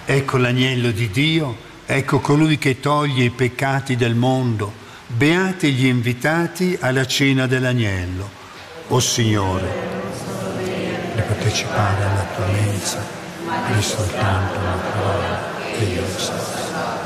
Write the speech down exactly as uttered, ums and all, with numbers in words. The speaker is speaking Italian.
Ecco l'agnello di Dio, ecco colui che toglie i peccati del mondo. Beati gli invitati alla cena dell'agnello. O Signore, di partecipare alla tua mensa, di soltanto una parola che io so.